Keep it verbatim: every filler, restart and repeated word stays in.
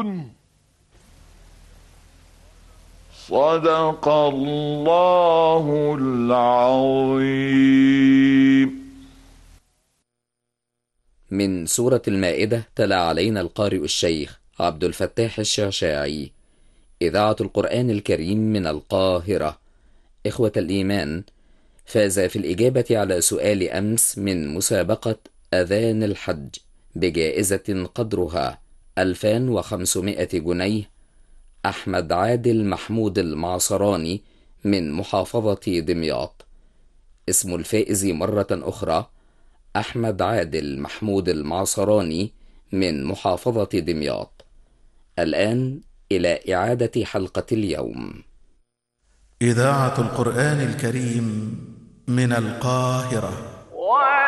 صدق الله العظيم. من سورة المائدة تلا علينا القارئ الشيخ عبد الفتاح الشعشاعي. إذاعة القرآن الكريم من القاهرة. إخوة الإيمان، فاز في الإجابة على سؤال أمس من مسابقة أذان الحج بجائزة قدرها ألفين وخمسمائة جنيه أحمد عادل محمود المعصراني من محافظة دمياط. اسم الفائز مرة أخرى أحمد عادل محمود المعصراني من محافظة دمياط. الآن إلى إعادة حلقة اليوم. إذاعة القرآن الكريم من القاهرة.